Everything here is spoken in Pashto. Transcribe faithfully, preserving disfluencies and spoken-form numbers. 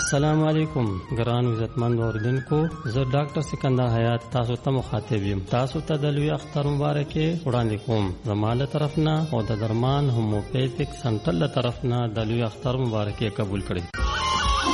السلام علیکم ګران عزتمند اوردونکو، زه ډاکټر سکندر حیات تاسو ته مخاطب یم. تاسو ته د لوی اختر مبارکي وړاندې کوم. زماله طرفنا او د درمان هوموپیتیک سنټر له طرفنا د لوی اختر مبارکي قبول کړئ.